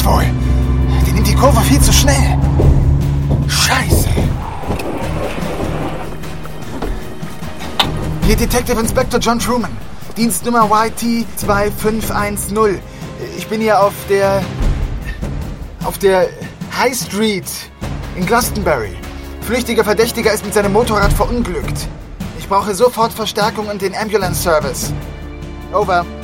wohl. Die nimmt die Kurve viel zu schnell. Scheiße. Hier Detective Inspector John Truman. Dienstnummer YT2510. Ich bin hier auf der High Street in Glastonbury. Flüchtiger Verdächtiger ist mit seinem Motorrad verunglückt. Ich brauche sofort Verstärkung und den Ambulance Service. Over.